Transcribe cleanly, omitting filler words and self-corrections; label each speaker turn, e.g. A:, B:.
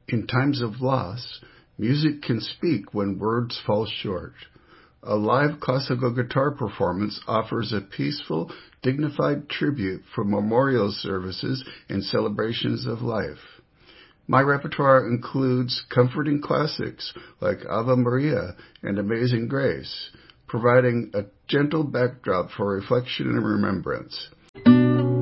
A: In times of loss, music can speak when words fall short. A live classical guitar performance offers a peaceful, dignified tribute for memorial services and celebrations of life. My repertoire includes comforting classics like Ave Maria and Amazing Grace, providing a gentle backdrop for reflection and remembrance.